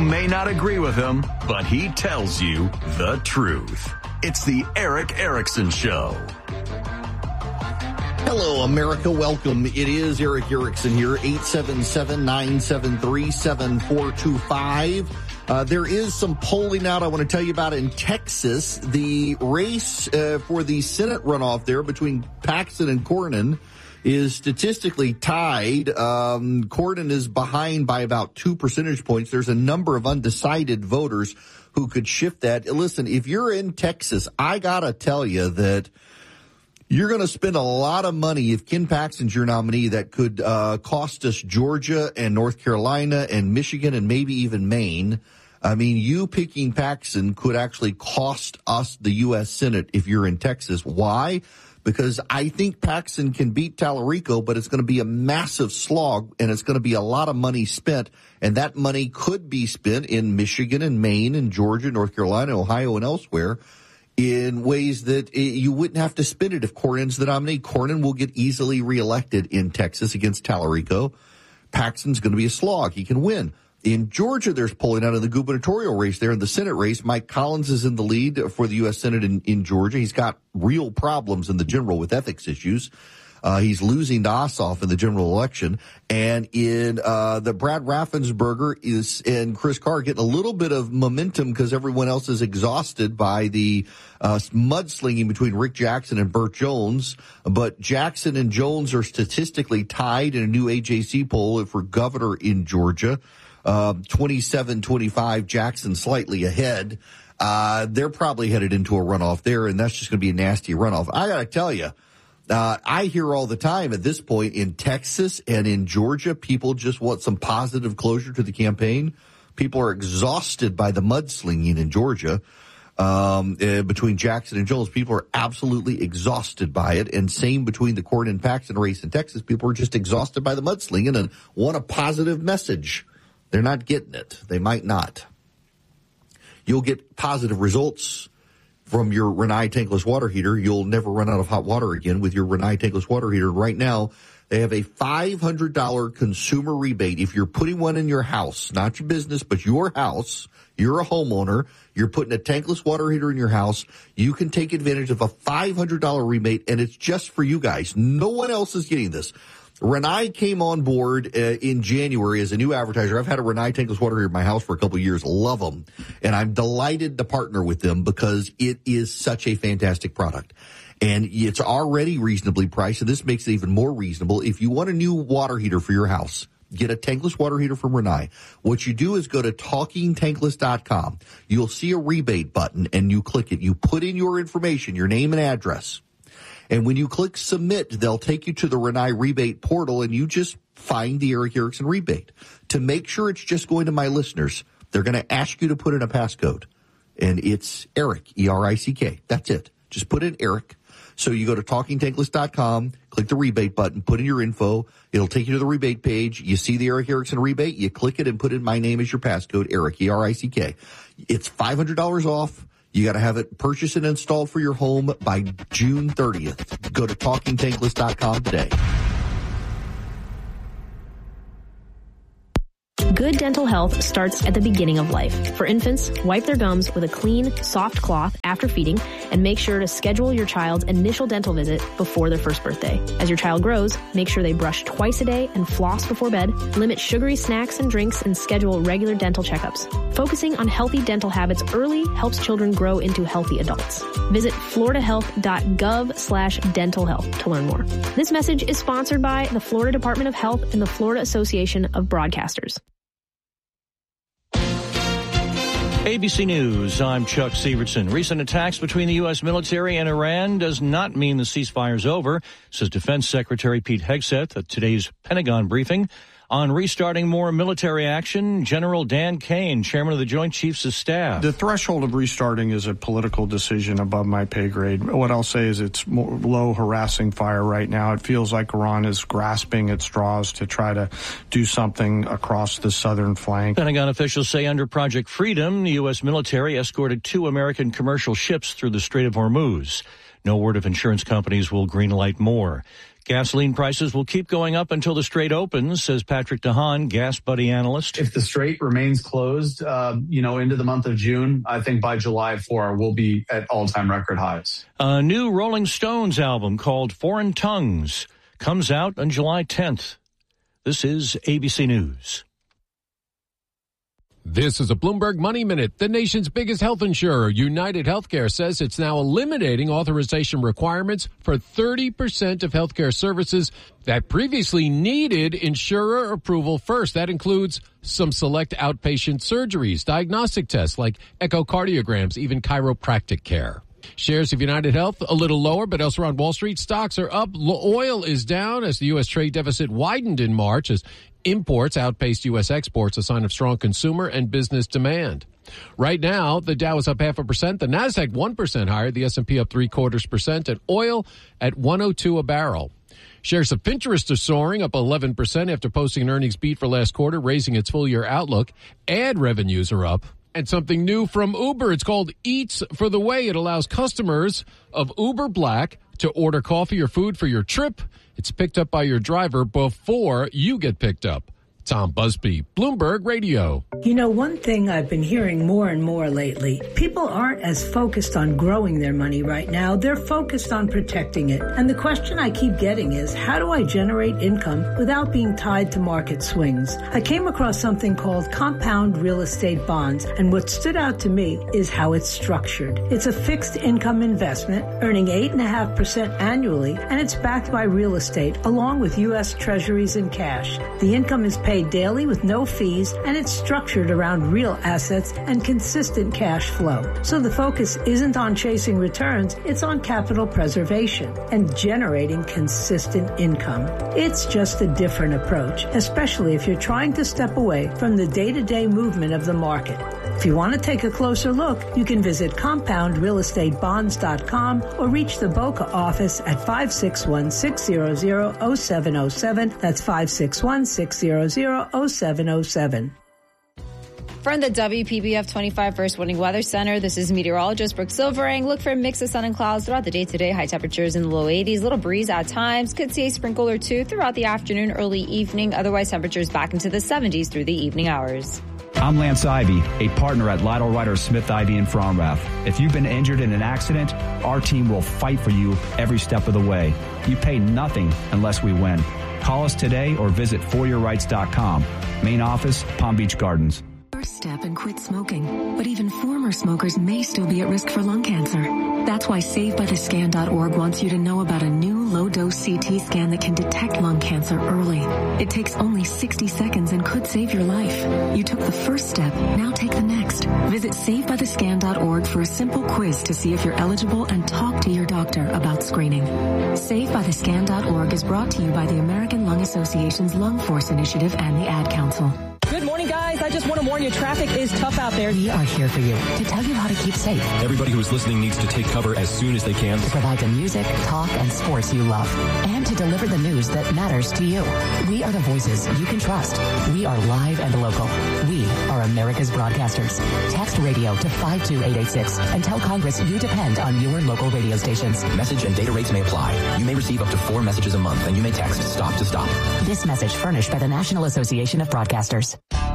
may not agree with him, but he tells you the truth. It's the Erick Erickson Show. Hello, America. Welcome. It is Erick Erickson here, 877-973-7425. There is some polling out I want to tell you about in Texas. The race for the Senate runoff there between Paxton and Cornyn is statistically tied. Cornyn is behind by about 2 percentage points. There's a number of undecided voters who could shift that. Listen, if you're in Texas, I got to tell you that you're going to spend a lot of money if Ken Paxton's your nominee. That could cost us Georgia and North Carolina and Michigan and maybe even Maine. I mean, you picking Paxton could actually cost us the U.S. Senate if you're in Texas. Why? Because I think Paxton can beat Tallarico, but it's going to be a massive slog, and it's going to be a lot of money spent, and that money could be spent in Michigan and Maine and Georgia, North Carolina, Ohio, and elsewhere in ways that you wouldn't have to spend it if Cornyn's the nominee. Cornyn will get easily reelected in Texas against Tallarico. Paxton's going to be a slog. He can win. In Georgia, there's polling out of the gubernatorial race there in the Senate race. Mike Collins is in the lead for the U.S. Senate in Georgia. He's got real problems in the general with ethics issues. He's losing to Ossoff in the general election. And in the Brad Raffensperger and Chris Carr getting a little bit of momentum because everyone else is exhausted by the mudslinging between Rick Jackson and Burt Jones. But Jackson and Jones are statistically tied in a new AJC poll for governor in Georgia. 27-25, Jackson slightly ahead. They're probably headed into a runoff there, and that's just going to be a nasty runoff. I got to tell you, I hear all the time at this point in Texas and in Georgia, people just want some positive closure to the campaign. People are exhausted by the mudslinging in Georgia between Jackson and Jones. People are absolutely exhausted by it, and same between the Cornyn-Paxton race in Texas. People are just exhausted by the mudslinging and want a positive message. They're not getting it. They might not. You'll get positive results from your Rinnai tankless water heater. You'll never run out of hot water again with your Rinnai tankless water heater. Right now, they have a $500 consumer rebate. If you're putting one in your house, not your business, but your house, you're a homeowner, you're putting a tankless water heater in your house, you can take advantage of a $500 rebate, and it's just for you guys. No one else is getting this. Rinnai came on board in January as a new advertiser. I've had a Rinnai tankless water heater in my house for a couple of years. Love them. And I'm delighted to partner with them because it is such a fantastic product. And it's already reasonably priced, and this makes it even more reasonable. If you want a new water heater for your house, get a tankless water heater from Rinnai. What you do is go to TalkingTankless.com. You'll see a rebate button, and you click it. You put in your information, your name and address. And when you click submit, they'll take you to the Rinnai rebate portal, and you just find the Erick Erickson rebate. To make sure it's just going to my listeners, they're going to ask you to put in a passcode. And it's Erick, E-R-I-C-K. That's it. Just put in Erick. So you go to TalkingTankless.com, click the rebate button, put in your info. It'll take you to the rebate page. You see the Erick Erickson rebate. You click it and put in my name as your passcode, Erick, E-R-I-C-K. It's $500 off. You got to have it purchased and installed for your home by June 30th. Go to TalkingTankless.com today. Good dental health starts at the beginning of life. For infants, wipe their gums with a clean, soft cloth after feeding, and make sure to schedule your child's initial dental visit before their first birthday. As your child grows, make sure they brush twice a day and floss before bed, limit sugary snacks and drinks, and schedule regular dental checkups. Focusing on healthy dental habits early helps children grow into healthy adults. Visit floridahealth.gov/dental health to learn more. This message is sponsored by the Florida Department of Health and the Florida Association of Broadcasters. ABC News, I'm Chuck Severson. Recent attacks between the U.S. military and Iran does not mean the ceasefire's over, says Defense Secretary Pete Hegseth at today's Pentagon briefing. On restarting more military action, General Dan Kane, chairman of the Joint Chiefs of Staff. The threshold of restarting is a political decision above my pay grade. What I'll say is it's more low harassing fire right now. It feels like Iran is grasping at straws to try to do something across the southern flank. Pentagon officials say under Project Freedom, the U.S. military escorted 2 American commercial ships through the Strait of Hormuz. No word if insurance companies will greenlight more. Gasoline prices will keep going up until the Strait opens, says Patrick DeHaan, Gas Buddy analyst. If the Strait remains closed, into the month of June, I think by July 4, we'll be at all-time record highs. A new Rolling Stones album called Foreign Tongues comes out on July 10th. This is ABC News. This is a Bloomberg Money Minute. The nation's biggest health insurer, United Healthcare, says it's now eliminating authorization requirements for 30% of healthcare services that previously needed insurer approval first. That includes some select outpatient surgeries, diagnostic tests like echocardiograms, even chiropractic care. Shares of United Health a little lower, but elsewhere on Wall Street, stocks are up. Oil is down as the U.S. trade deficit widened in March as imports outpaced U.S. exports, a sign of strong consumer and business demand. Right now, the Dow is up 0.5%, the Nasdaq 1% higher, the S&P up 0.75%, and oil at $102 a barrel. Shares of Pinterest are soaring, up 11% after posting an earnings beat for last quarter, raising its full-year outlook. Ad revenues are up. And something new from Uber. It's called Eats for the Way. It allows customers of Uber Black to order coffee or food for your trip. It's picked up by your driver before you get picked up. Tom Busby, Bloomberg Radio. You know, one thing I've been hearing more and more lately, people aren't as focused on growing their money right now. They're focused on protecting it. And the question I keep getting is, how do I generate income without being tied to market swings? I came across something called compound real estate bonds, and what stood out to me is how it's structured. It's a fixed income investment, earning 8.5% annually, and it's backed by real estate, along with U.S. Treasuries and cash. The income is paid daily with no fees, and it's structured around real assets and consistent cash flow. So the focus isn't on chasing returns, it's on capital preservation and generating consistent income. It's just a different approach, especially if you're trying to step away from the day-to-day movement of the market. If you want to take a closer look, you can visit compoundrealestatebonds.com or reach the Boca office at 561-600-0707. That's 561-600-0707. From the WPBF 25 First Warning Weather Center, this is meteorologist Brooke Silvering. Look for a mix of sun and clouds throughout the day today. High temperatures in the low 80s, little breeze at times. Could see a sprinkle or two throughout the afternoon, early evening. Otherwise, temperatures back into the 70s through the evening hours. I'm Lance Ivy, a partner at Lytle Ryder Smith Ivy in Fromrath. If you've been injured in an accident, our team will fight for you every step of the way. You pay nothing unless we win. Call us today or visit foryourrights.com. Main office, Palm Beach Gardens. First step and quit smoking. But even former smokers may still be at risk for lung cancer. That's why SaveByTheScan.org wants you to know about a new low-dose CT scan that can detect lung cancer early. It takes only 60 seconds and could save your life. You took the first step, now take the next. Visit SaveByTheScan.org for a simple quiz to see if you're eligible and talk to your doctor about screening. SaveByTheScan.org is brought to you by the American Lung Association's Lung Force Initiative and the Ad Council. Good morning, guys. I just want to warn you, traffic is tough out there. We are here for you to tell you how to keep safe. Everybody who is listening needs to take cover as soon as they can. To provide the music, talk, and sports you love. And to deliver the news that matters to you. We are the voices you can trust. We are live and local. We are America's broadcasters. Text radio to 52886 and tell Congress you depend on your local radio stations. Message and data rates may apply. You may receive up to 4 messages a month, and you may text STOP to STOP. This message furnished by the National Association of Broadcasters.